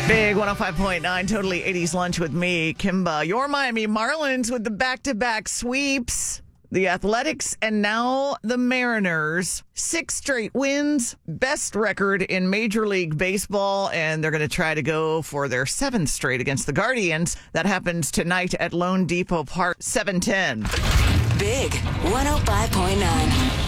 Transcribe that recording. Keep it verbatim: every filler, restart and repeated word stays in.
Big one oh five point nine, totally eighties lunch with me, Kimba. Your Miami Marlins with the back-to-back sweeps. The Athletics and now the Mariners. Six straight wins, best record in Major League Baseball, and they're going to try to go for their seventh straight against the Guardians. That happens tonight at Lone Depot Park, seven ten. Big one oh five point nine.